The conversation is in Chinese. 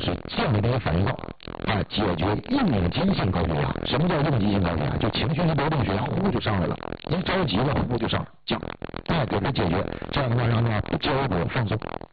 是降低烦躁啊，解决应激性高血压。什么叫应激性高血压？就情绪一波动，血压呼就上来了，一着急了呼就上降，给它解决，这样的话让它不焦灼放松。